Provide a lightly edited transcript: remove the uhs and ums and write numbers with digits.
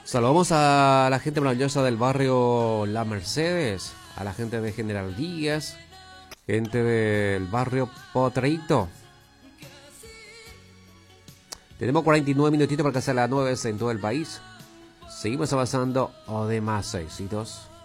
Saludamos a la gente maravillosa del barrio La Mercedes, a la gente de General Díaz, gente del barrio Potreito. Tenemos 49 minutitos para alcanzar las 9 en todo el país. Seguimos avanzando. O de más éxitos.